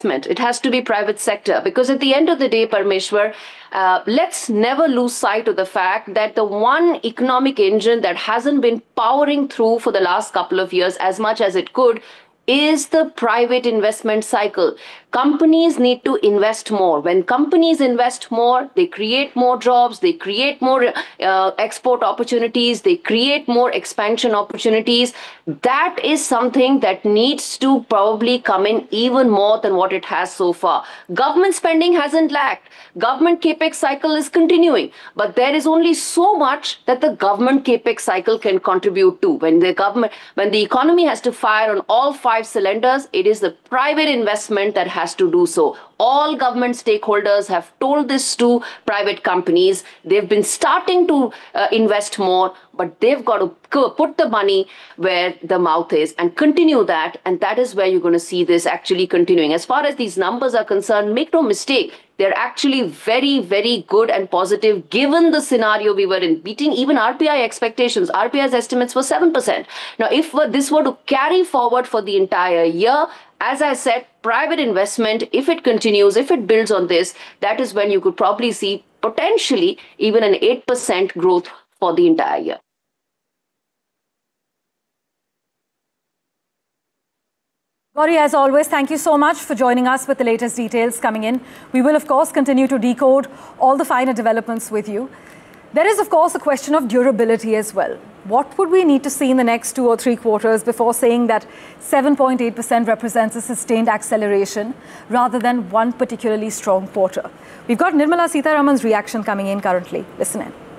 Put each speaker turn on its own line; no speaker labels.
It has to be private sector, because at the end of the day, Parmeshwar, let's never lose sight of the fact that the one economic engine that hasn't been powering through for the last couple of years as much as it could is the private investment cycle. Companies need to invest more. When companies invest more, they create more jobs, they create more export opportunities, they create more expansion opportunities. That is something that needs to probably come in even more than what it has so far. Government spending hasn't lacked. Government capex cycle is continuing, but there is only so much that the government capex cycle can contribute to. When the economy has to fire on all five cylinders, it is the private investment that has to do so. All government stakeholders have told this to private companies. They've been starting to invest more, but they've got to put the money where the mouth is and continue that. And that is where you're going to see this actually continuing. As far as these numbers are concerned, make no mistake, they're actually very, very good and positive given the scenario we were in, beating even RBI expectations. RBI's estimates were 7%. Now, if this were to carry forward for the entire year, as I said, private investment, if it continues, if it builds on this, that is when you could probably see potentially even an 8% growth for the entire year.
Gauri, as always, thank you so much for joining us with the latest details coming in. We will, of course, continue to decode all the finer developments with you. There is, of course, a question of durability as well. What would we need to see in the next 2 or 3 quarters before saying that 7.8% represents a sustained acceleration rather than one particularly strong quarter? We've got Nirmala Sitharaman's reaction coming in currently. Listen in.